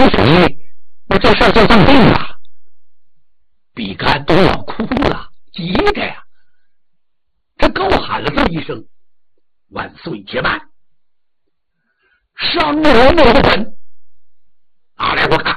谁？那这事儿就这么定了。比干都要哭了，急的呀！这高喊了这么一声：“万岁且慢！”商人那个本，拿来我看。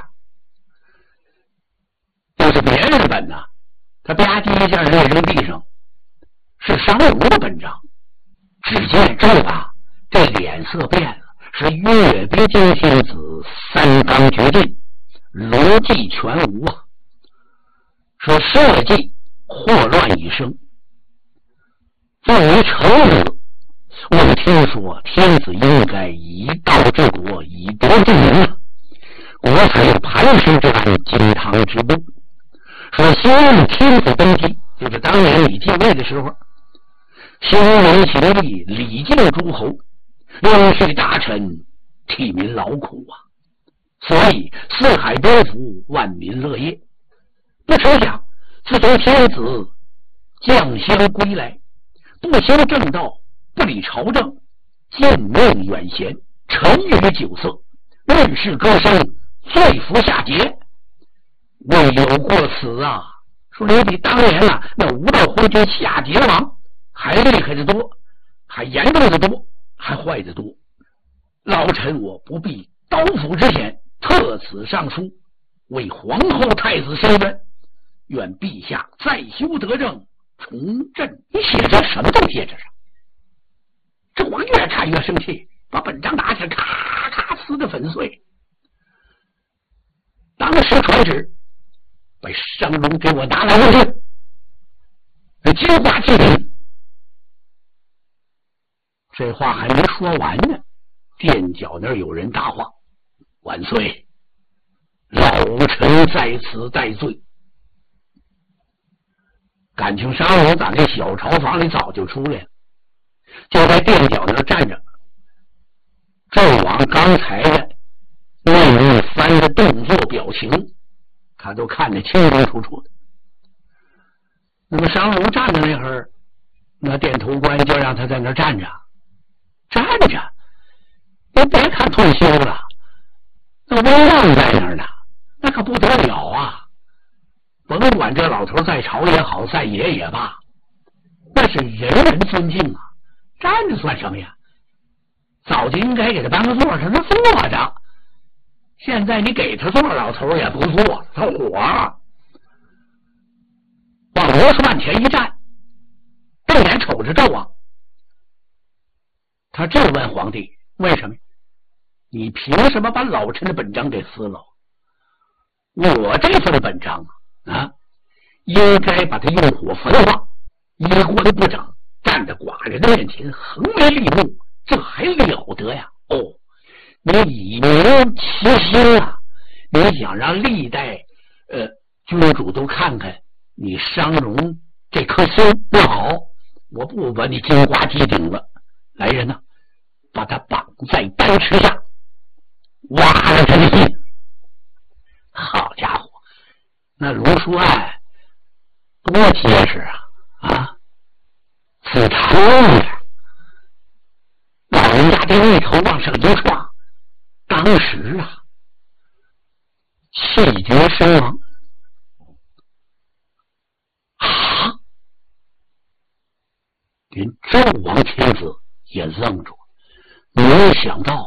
要是别人的本呢，他吧唧一下扔地上，是商儒的本章。只见这把这脸色变了，是阅兵惊天子，三纲绝尽，逻辑全无啊！说社稷祸乱已生。作为臣子，我听说天子应该以道治国，以德治民啊！我才有磐石之安，金堂之布。说新任天子登基，就是当年你继位的时候，兴文协力，礼敬诸侯，应许大臣，替民劳苦啊！所以四海多福，万民乐业。不成想，自从天子将相归来，不修正道，不理朝政，见命远贤，沉于酒色，任是歌声，罪服下节。未有过此啊！说你比当年啊那无道昏君夏桀王还厉害的多，还严重的多，还坏的多。老臣我不避刀斧之险，特此上书，为皇后太子申冤，愿陛下再修德政，重振。你写这什么东西？这是纣王越看越生气，把本章拿起来，咔咔撕得粉碎。当时传旨，把商容给我拿来问去。金华祭品。这话还没说完呢，垫脚那儿有人答话：“万岁，老臣在此戴罪。”感情商容打那小朝房里早就出来了，就在垫脚那儿站着。纣王刚才的那一番的动作表情，他都看得清清楚楚的。那么商容站着那会儿，那殿头官就让他在那儿站着，你别看退休了，那威望在那儿呢，那可不得了啊！甭管这老头在朝也好，在野也罢，那是人人尊敬啊！站着算什么呀？早就应该给他搬个座上，他坐着。现在你给他坐，老头也不坐，他火了。往罗斯万前一站，瞪眼瞅着纣王。他这问皇帝：“为什么？你凭什么把老臣的本章给撕了？我这份的本章啊，应该把它用火焚化，衣锅的部长站在寡人的面前，横眉立目，这还了得呀？哦，你以民其心啊！你想让历代君主都看看你商容这颗心，那好，我不把你金瓜击顶了，来人呐，把他绑在单池下，挖了他的心。好家伙，那卢书案多结实啊！此谈老人家这一头往上一撞，当时啊，气绝身亡。连纣王天子也愣住了，没想到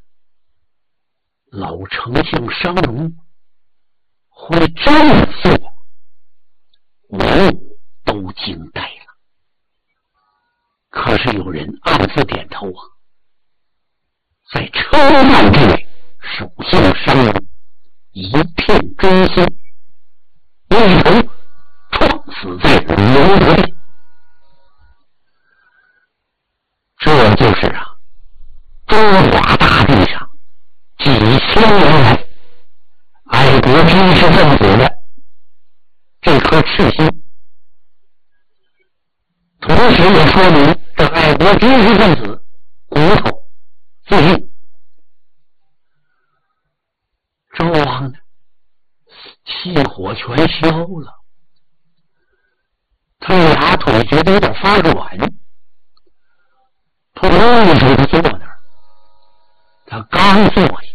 老丞相商容会这么做，文武都惊呆了。可是有人暗自点头啊，在车难之内，首相商容一片忠心，一头撞死在龙德殿。这就是中华大地上几千年来爱国知识分子的这颗赤心，同时也说明这爱国知识分子骨头自硬。纣王呢，气火全消了，他俩腿觉得有点发软，扑通一声就坐那儿。他刚坐下，